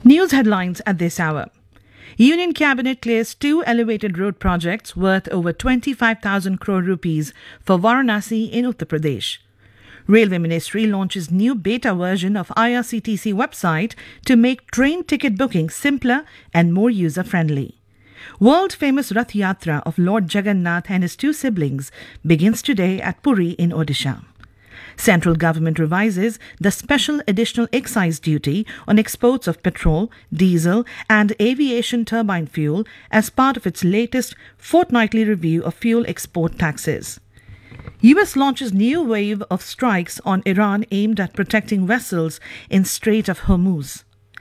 News headlines at this hour. Union Cabinet clears two elevated road projects worth over 25,000 crore rupees for Varanasi in Uttar Pradesh. Railway Ministry launches new beta version of IRCTC website to make train ticket booking simpler and more user-friendly. World-famous Rath Yatra of Lord Jagannath and his two siblings begins today at Puri in Odisha. Central government revises the special additional excise duty on exports of petrol, diesel and aviation turbine fuel as part of its latest fortnightly review of fuel export taxes. US launches new wave of strikes on Iran aimed at protecting vessels in Strait of Hormuz.